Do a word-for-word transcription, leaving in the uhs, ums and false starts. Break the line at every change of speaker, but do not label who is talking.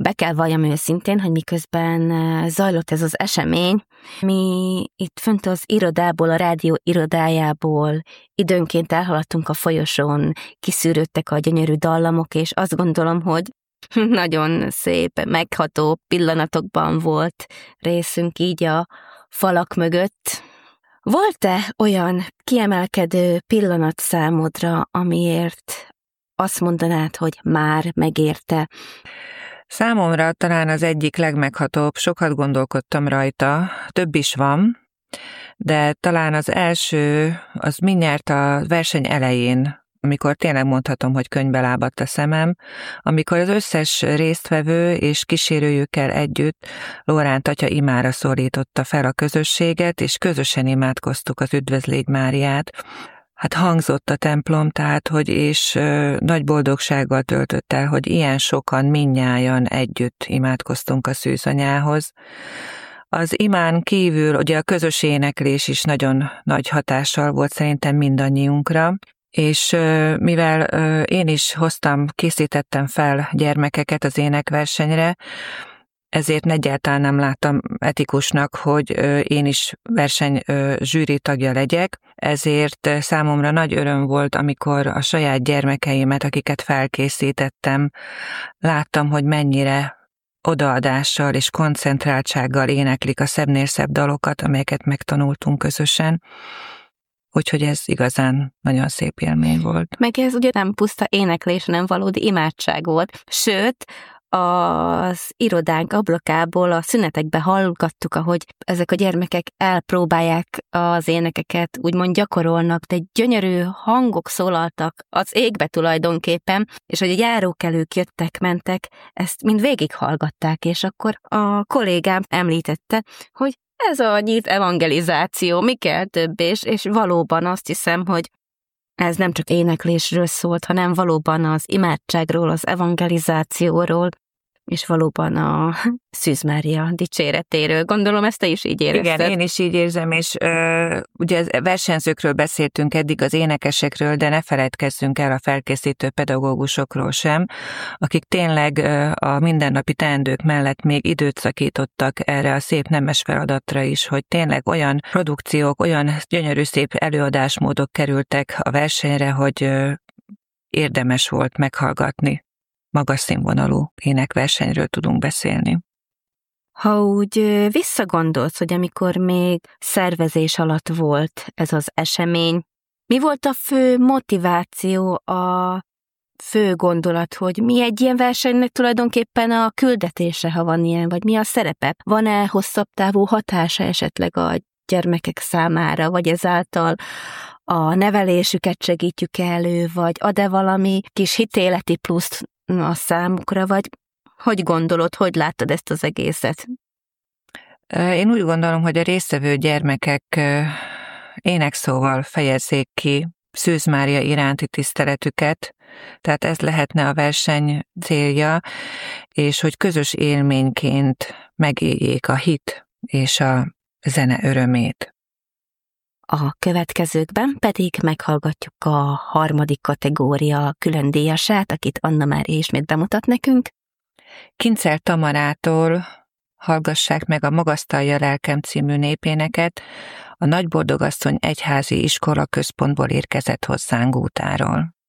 Be kell valljam őszintén, hogy miközben zajlott ez az esemény, mi itt fönt az irodából, a rádió irodájából időnként elhaladtunk a folyosón, kiszűrődtek a gyönyörű dallamok, és azt gondolom, hogy nagyon szép, megható pillanatokban volt részünk így a falak mögött. Volt-e olyan kiemelkedő pillanat számodra, amiért azt mondanád, hogy már megérte?
Számomra talán az egyik legmeghatóbb, sokat gondolkodtam rajta, több is van, de talán az első, az mindjárt a verseny elején, amikor tényleg mondhatom, hogy könnybe lábadt a szemem, amikor az összes résztvevő és kísérőjükkel együtt Lóránt atya imára szólította fel a közösséget, és közösen imádkoztuk az Üdvözlégy Máriát. Hát hangzott a templom, tehát, hogy és ö, nagy boldogsággal töltött el, hogy ilyen sokan mindnyájan együtt imádkoztunk a szűzanyához. Az imán kívül ugye a közös éneklés is nagyon nagy hatással volt szerintem mindannyiunkra, és mivel én is hoztam, készítettem fel gyermekeket az énekversenyre, ezért egyáltalán nem láttam etikusnak, hogy én is verseny zsűri tagja legyek, ezért számomra nagy öröm volt, amikor a saját gyermekeimet, akiket felkészítettem, láttam, hogy mennyire odaadással és koncentráltsággal éneklik a szebbnél szebb dalokat, amelyeket megtanultunk közösen. Úgyhogy ez igazán nagyon szép élmény volt.
Meg ez ugye nem puszta éneklés, hanem valódi imádság volt. Sőt, az irodánk ablakából a szünetekbe hallgattuk, ahogy ezek a gyermekek elpróbálják az énekeket, úgymond gyakorolnak, de gyönyörű hangok szólaltak az égbe tulajdonképpen, és hogy a járókelők jöttek, mentek, ezt mind végighallgatták, és akkor a kollégám említette, hogy ez a nyílt evangelizáció, mi kell több, és, és valóban azt hiszem, hogy ez nem csak éneklésről szólt, hanem valóban az imádságról, az evangelizációról, és valóban a Szűz Mária dicséretéről. Gondolom, ezt te is így érezted.
Igen, én is így érzem, és ö, ugye versenyzőkről beszéltünk eddig, az énekesekről, de ne feledkezzünk el a felkészítő pedagógusokról sem, akik tényleg ö, a mindennapi teendők mellett még időt szakítottak erre a szép nemes feladatra is, hogy tényleg olyan produkciók, olyan gyönyörű szép előadásmódok kerültek a versenyre, hogy ö, érdemes volt meghallgatni. Magas színvonalú énekversenyről tudunk beszélni.
Ha úgy visszagondolsz, hogy amikor még szervezés alatt volt ez az esemény, mi volt a fő motiváció, a fő gondolat, hogy mi egy ilyen versenynek tulajdonképpen a küldetése, ha van ilyen, vagy mi a szerepe? Van-e hosszabb távú hatása esetleg a gyermekek számára, vagy ezáltal a nevelésüket segítjük elő, vagy ad-e valami kis hitéleti pluszt a számukra, vagy hogy gondolod, hogy láttad ezt az egészet?
Én úgy gondolom, hogy a résztvevő gyermekek énekszóval fejezzék ki Szűz Mária iránti tiszteletüket, tehát ez lehetne a verseny célja, és hogy közös élményként megéljék a hit és a zene örömét.
A következőkben pedig meghallgatjuk a harmadik kategória külön díjasát, akit Anna Mária ismét bemutat nekünk.
Kincel Tamarától hallgassák meg a Magasztalja lelkem című népéneket, a Nagyboldogasszony Egyházi Iskola Központból érkezett hozzánk útáról.